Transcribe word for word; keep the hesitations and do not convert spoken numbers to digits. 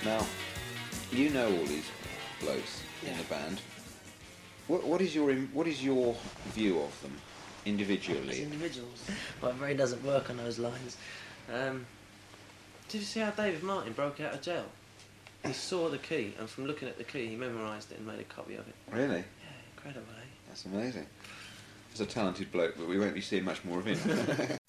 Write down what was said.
Now, you know all these blokes in Yeah. the band. What, what is your im- what is your view of them As individually? individuals. My brain doesn't work on those lines. Um, did you see how David Martin broke out of jail? He saw the key, and from looking at the key, he memorised it and made a copy of it. Really? Yeah, incredible, eh? That's amazing. He's a talented bloke, but we won't be seeing much more of him.